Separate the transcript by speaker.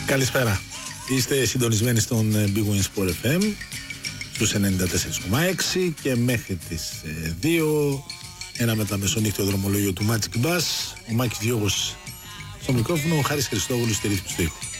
Speaker 1: Καλησπέρα. Είστε συντονισμένοι στον Big Win Sport FM στους 94,6 και μέχρι τις 2 ένα μεταμεσονύχτιο δρομολόγιο του Magic Bus. Ο Μάκης Διώγος στο μικρόφωνο, ο Χάρης Χριστόγλου στη ρύθμιση του ήχου.